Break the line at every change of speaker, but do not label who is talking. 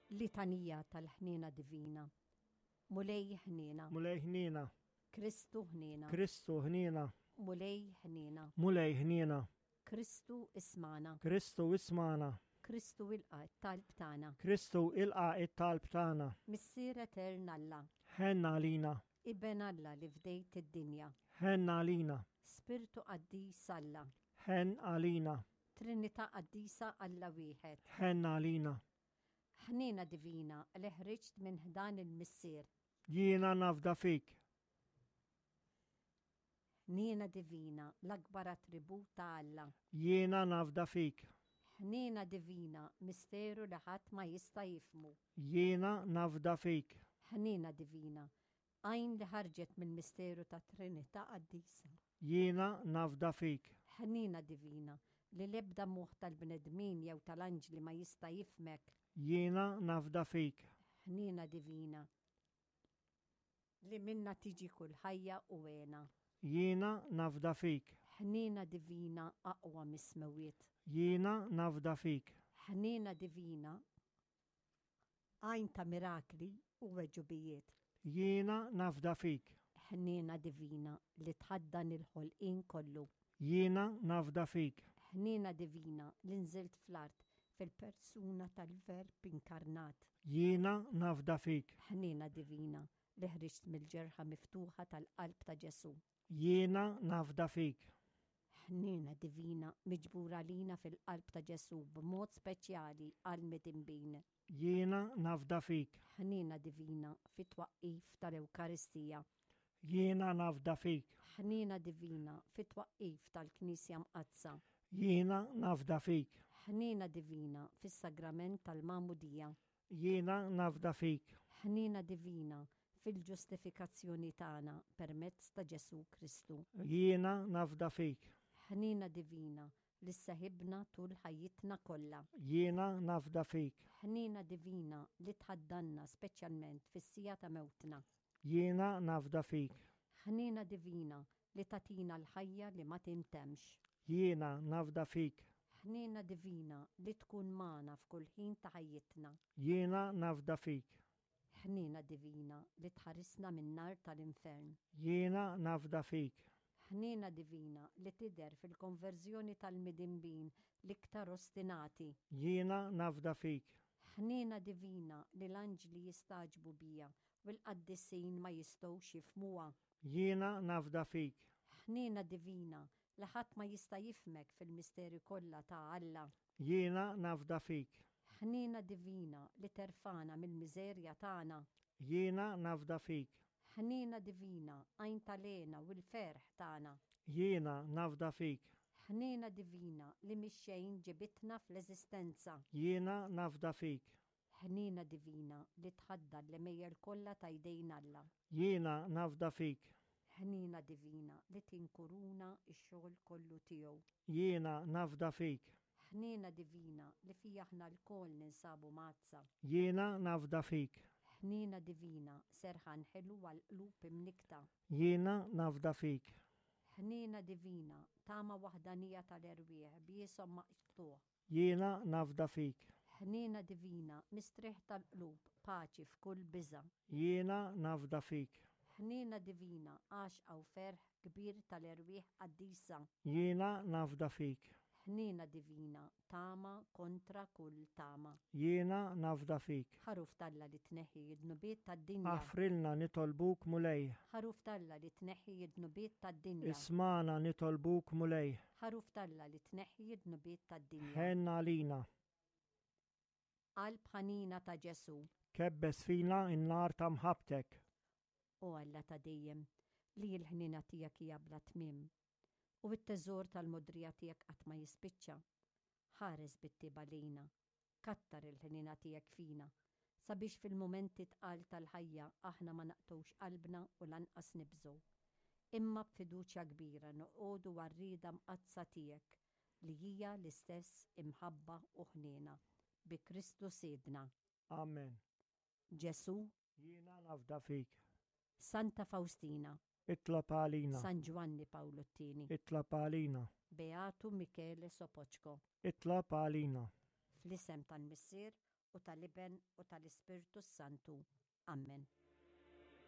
Litanija tal-ħnina divina. Mulej ħnina.
Mulej ħnina.
Kristu ħnina.
Kristu ħnina.
Mulej ħnina.
Mulej ħnina.
Kristu ismana.
Kristu ismana.
Kristu ilqa it-talb tagħna.
Kristu ilqa it-talb tagħna.
Missier etern Alla.
Ħenna lina.
Iben Alla li fdejt id-dinja.
Ħenna lina.
Spirtu qaddis Alla.
Ħen għalina.
Trinità qaddisa Alla wieħed.
Ħenna lina.
Ħnina divina li ħriġt minn ħdan il-missier.
Jiena nafda fik.
Ħnina divina l-akbar attribut ta' Alla.
Jiena nafda fik.
Ħnina divina misteru li ħadd ma jista' jifmu.
Jiena nafda fik.
Ħnina divina għajn li ħarġet mill-misteru ta' Trinità qaddisa.
Jiena nafda fik.
Ħnina divina li l-ebda moħħ tal-bnedmin jew tal-anġli ma jista' jifmek.
Jiena nafda fik.
Ħnina divina li minna tiġi kull ħajja u għena.
Jiena nafda fik.
Ħnina divina aqwa mismewiet.
Jiena nafda fik.
Ħnina divina għajn ta' mirakli u weġubijiet.
Jiena nafda fik.
Ħnina divina li tħaddan il-ħolqien kollu.
Jiena nafda fik.
Ħnina divina li nżilt fl-art fil-persuna tal-verb inkarnat.
Jiena nafda fik.
Ħnina divina li ħriġt mill-ġerħa miftuħa tal-qalb ta' Ġesu.
Jiena nafda fik.
Ħnina divina miġbura lina fil-qalb ta' Ġesu b'mod speċjali għal mitinbin.
Jiena nafda fik.
Ħnina divina fit-twaqqif tal-Ewkaristija.
Jiena nafda fik.
Ħnina divina fit-twaqqif tal-Knisja Mqazza.
Jiena nafda fik.
Ħnina divina fis-sagrament tal-Mamudija.
Jiena nafda fik.
Ħnina divina fil-ġustifikazzjoni tagħna permezz ta' Ġesu Kristu.
Jiena nafda fik.
Ħnina divina li ssaħibna tul ħajjitna kollha.
Jiena nafda fik.
Ħnina divina li tħaddanna speċjalment fis-sija ta' mewtna.
Jiena nafda fik.
Ħnina divina li tatina l-ħajja li ma tintemx.
Jiena nafda fik.
Ħnina divina li tkun magħna f'kull ħin ta' ħajjitna.
Jiena nafda fik.
Ħnina divina li tħarisna min-nar tal-infern.
Jiena nafda fik.
Ħnina divina li tidher fil-konverżjoni tal-midinbin l-iktar ostinati.
Jiena nafda fik.
Ħnina divina li l-anġli jistaġbu bija u l-qaddisin ma jistgħux jifhmuha.
Jiena nafda fik.
Ħnina divina li ħadd ma jista' jifmek fil-misteri kollha ta' Alla.
Jiena nafda fik.
Ħnina divina li terfana mill-miżerja tagħna.
Jiena nafda fik.
Ħnina divina għajn tal-għena u l-ferħ tagħna.
Jiena nafda fik.
Ħnina divina li mix-xejn ġibitna fl-eżistenza.
Jiena nafda fik.
Ħnina divina li tħaddar l-mejjer kollha ta' jdejn Alla.
Jiena nafda fik.
Ħnina divina li tinkuruna x-xogħol kollu tiegħu.
Jiena nafda fik.
Ħnina divina li fija aħna l-koll ninsabu mazza.
Jiena nafda fik.
Ħnina divina serħan ħelu għal-qlub imnikta.
Jiena nafda fik.
Ħnina divina tama waħdanija tal-erwieħ biesom maqtuħ.
Jiena nafda fik.
Ħnina divina mistriħ tal-qlub paċi f'kull biża.
Jiena nafda fik.
Ħnina divina għax għaw ferħ kbir tal-erwieħ qaddisa.
Jiena nafda fik.
Ħnina divina tama kontra kull tama.
Jiena nafda fik.
Ħaruf talla li tneħħi id-nubiet tad-dinja.
Afrilna nitolbuk mulej.
Ħaruf talla li tneħħi id-nubiet tad-dinja.
Ismana nitolbuk mulej.
Ħaruf talla li tneħħi id-nubiet tad-dinja.
Ħenna lina.
Qalb ħanina ta' Ġesu.
Kebbes fina in-nar ta' mħabtek.
O Alla ta' dejjem li l-ħnina tiegħek hija bla tmiem. U bit-teżor tal-modrija tiegħek qatt ma jispiċċa. Ħares bit-tiba lejna, kattar il-ħnina tiegħek fina, sabiex fil-mumenti tqal tal-ħajja aħna ma naqtux qalbna u lanqas nibżgħu. Imma b'fiduċja kbira noqogħdu war-rieda mqazza tiegħek li hija l-istess imħabba u ħniena. Bi Kristu Siedna.
Amen.
Ġesu.
Jiena nafda fik.
Santa Faustina.
Itlab għalina.
San Giovanni Paolo II.
Itlab għalina.
Beatu Michele Sopoćko.
Itlab għalina.
Fl-isem tal-Missier u tal-Iben u tal-Ispirtu Santu. Amen.